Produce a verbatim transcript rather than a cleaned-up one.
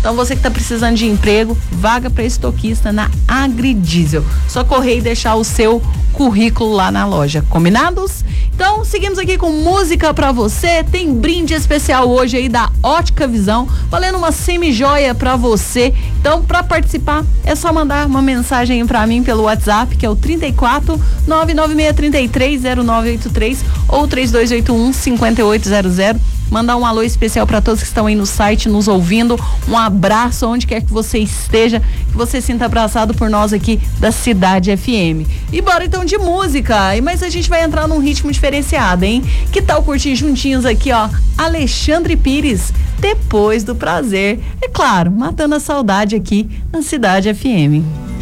Então você que está precisando de emprego, vaga para estoquista na Agridiesel. Só correr e deixar o seu currículo lá na loja. Combinados? Então, seguimos aqui com música pra você. Tem brinde especial hoje aí da Ótica Visão, valendo uma semi-joia pra você. Então, pra participar, é só mandar uma mensagem pra mim pelo WhatsApp, que é o trinta e quatro, nove nove seis três três, zero nove oito três ou três dois oito um, cinco oito zero zero. Mandar um alô especial para todos que estão aí no site nos ouvindo. Um abraço onde quer que você esteja, que você sinta abraçado por nós aqui da Cidade F M. E bora então de música. Mas a gente vai entrar num ritmo diferenciado, hein? Que tal curtir juntinhos aqui, ó, Alexandre Pires, Depois do Prazer. É claro, matando a saudade aqui na Cidade F M.